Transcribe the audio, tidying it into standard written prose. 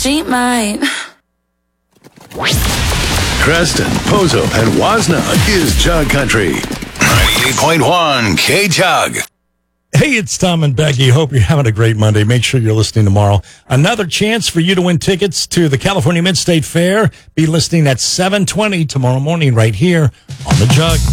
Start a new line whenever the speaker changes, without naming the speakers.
she might.
Creston, Pozo, and Wazna is Jug Country. 98.1 K-Jug.
Hey, it's Tom and Becky. Hope you're having a great Monday. Make sure you're listening tomorrow. Another chance for you to win tickets to the California Mid-State Fair. Be listening at 7:20 tomorrow morning right here on the Jug.